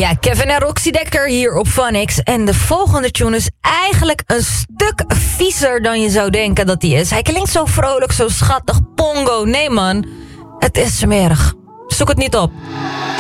Ja, Kevin en Roxy Dekker hier op Phonics. En de volgende tune is eigenlijk een stuk viezer dan je zou denken dat hij is. Hij klinkt zo vrolijk, zo schattig. Pongo, nee man. Het is smerig. Zoek het niet op.